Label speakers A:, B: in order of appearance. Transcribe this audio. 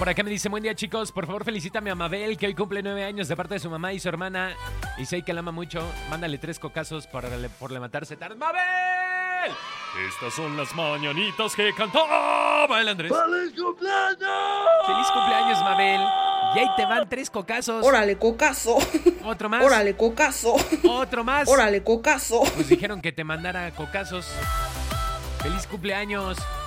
A: Por acá me dice, buen día, chicos. Por favor, felicítame a Mabel, que hoy cumple 9 años de parte de su mamá y su hermana. Y sé que la ama mucho. Mándale 3 cocazos por levantarse tarde. ¡Mabel! Estas son las mañanitas que cantaba el Andrés.
B: ¡Feliz cumpleaños!
A: ¡Feliz cumpleaños, Mabel! Y ahí te van 3 cocazos.
C: Órale, cocazo.
A: ¿Otro más?
C: Órale, cocazo.
A: ¿Otro más?
C: Órale, cocazo.
A: Pues dijeron que te mandara cocazos. ¡Feliz cumpleaños!